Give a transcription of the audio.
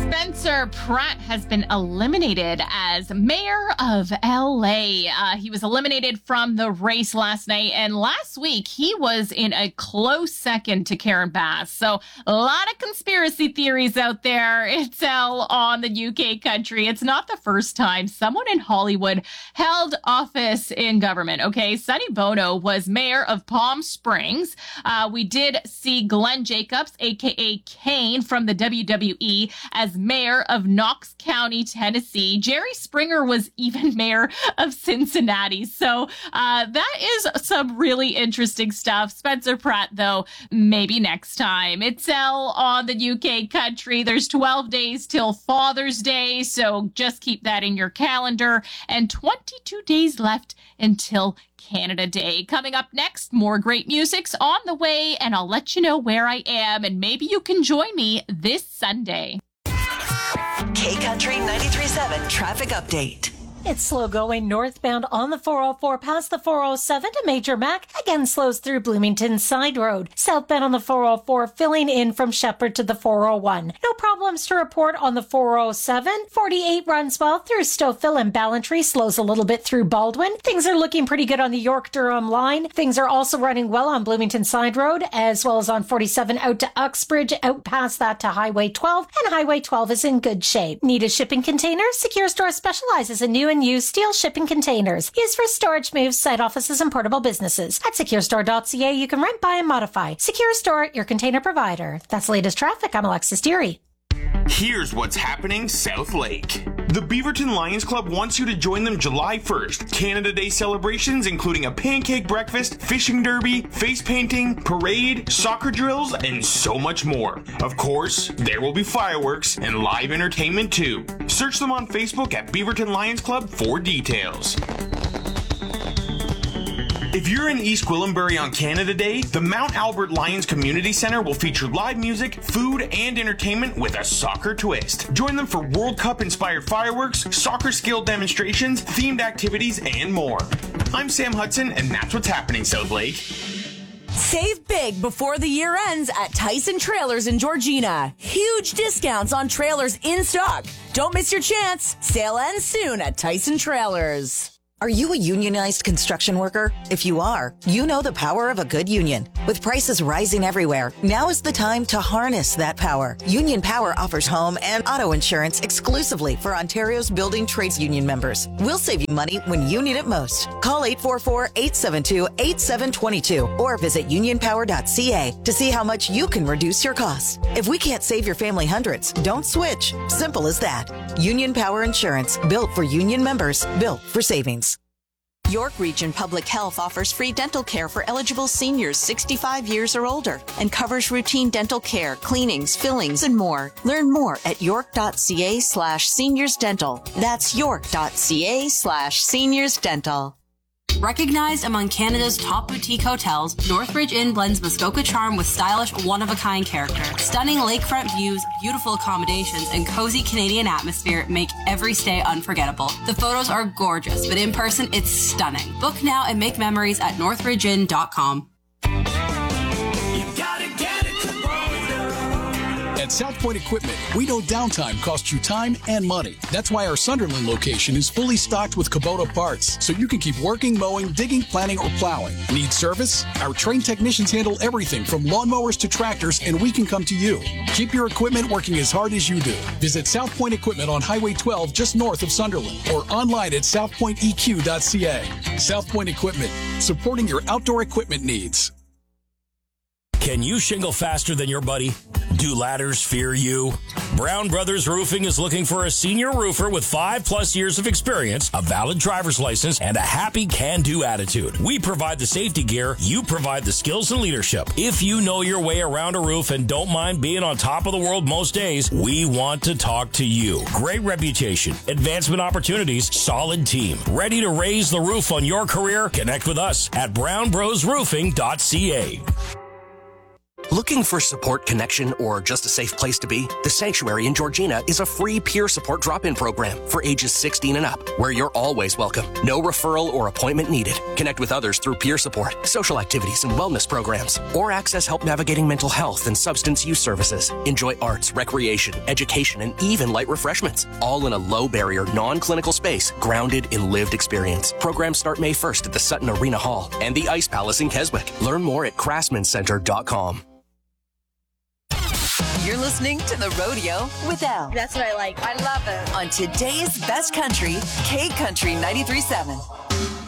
Spencer Pratt has been eliminated as mayor of LA. He was eliminated from the race last night, and last week he was in a close second to Karen Bass. So a lot of conspiracy theories out there. It's all on the UK country. It's not the first time someone in Hollywood held office in government. Okay, Sonny Bono was mayor of Palm Springs. We did see Glenn Jacobs, aka Kane from the WWE, as mayor of Knox County, Tennessee. Jerry Springer was even mayor of Cincinnati. So that is some really interesting stuff. Spencer Pratt, though, maybe next time. It's all on the UK country. There's 12 days till Father's Day, so just keep that in your calendar. And 22 days left until Canada Day. Coming up next, more great music's on the way, and I'll let you know where I am, and maybe you can join me this Sunday. K-Country 93.7 Traffic Update. It's slow going northbound on the 404 past the 407 to Major Mac. Again, slows through Bloomington Side Road. Southbound on the 404 filling in from Shepherd to the 401. No problems to report on the 407. 48 runs well through Stouffville and Ballantree. Slows a little bit through Baldwin. Things are looking pretty good on the York-Durham line. Things are also running well on Bloomington Side Road, as well as on 47 out to Uxbridge, out past that to Highway 12. And Highway 12 is in good shape. Need a shipping container? Secure Store specializes in new and used steel shipping containers used for storage moves, site offices, and portable businesses. At securestore.ca, you can rent, buy, and modify. Secure Store, your container provider. That's the latest traffic. I'm Alexis Deary. Here's what's happening South Lake. The Beaverton Lions Club wants you to join them July 1st. Canada Day celebrations, including a pancake breakfast, fishing derby, face painting, parade, soccer drills, and so much more. Of course, there will be fireworks and live entertainment too. Search them on Facebook at Beaverton Lions Club for details. If you're in East Gwillimbury on Canada Day, the Mount Albert Lions Community Center will feature live music, food, and entertainment with a soccer twist. Join them for World Cup-inspired fireworks, soccer skill demonstrations, themed activities, and more. I'm Sam Hudson, and that's what's happening, South Lake. Save big before the year ends at Tyson Trailers in Georgina. Huge discounts on trailers in stock. Don't miss your chance. Sale ends soon at Tyson Trailers. Are you a unionized construction worker? If you are, you know the power of a good union. With prices rising everywhere, now is the time to harness that power. Union Power offers home and auto insurance exclusively for Ontario's building trades union members. We'll save you money when you need it most. Call 844-872-8722 or visit unionpower.ca to see how much you can reduce your costs. If we can't save your family hundreds, don't switch. Simple as that. Union Power Insurance, built for union members, built for savings. York Region Public Health offers free dental care for eligible seniors 65 years or older and covers routine dental care, cleanings, fillings, and more. Learn more at york.ca/seniorsdental. That's york.ca/seniorsdental. Recognized among Canada's top boutique hotels, Northbridge Inn blends Muskoka charm with stylish, one-of-a-kind character. Stunning lakefront views, beautiful accommodations, and cozy Canadian atmosphere make every stay unforgettable. The photos are gorgeous, but in person, it's stunning. Book now and make memories at northbridgeinn.com. At South Point Equipment, we know downtime costs you time and money. That's why our Sunderland location is fully stocked with Kubota parts, so you can keep working, mowing, digging, planting, or plowing. Need service? Our trained technicians handle everything from lawnmowers to tractors, and we can come to you. Keep your equipment working as hard as you do. Visit South Point Equipment on Highway 12 just north of Sunderland, or online at southpointeq.ca. South Point Equipment, supporting your outdoor equipment needs. Can you shingle faster than your buddy? Do ladders fear you? Brown Brothers Roofing is looking for a senior roofer with 5+ years of experience, a valid driver's license, and a happy can-do attitude. We provide the safety gear, you provide the skills and leadership. If you know your way around a roof and don't mind being on top of the world most days, we want to talk to you. Great reputation, advancement opportunities, solid team. Ready to raise the roof on your career? Connect with us at brownbrosroofing.ca. Looking for support, connection, or just a safe place to be? The Sanctuary in Georgina is a free peer support drop-in program for ages 16 and up, where you're always welcome. No referral or appointment needed. Connect with others through peer support, social activities, and wellness programs, or access help navigating mental health and substance use services. Enjoy arts, recreation, education, and even light refreshments, all in a low-barrier, non-clinical space grounded in lived experience. Programs start May 1st at the Sutton Arena Hall and the Ice Palace in Keswick. Learn more at craftsmancenter.com. You're listening to The Rodeo with Elle. That's what I like. I love it. On today's best country, K Country 93.7.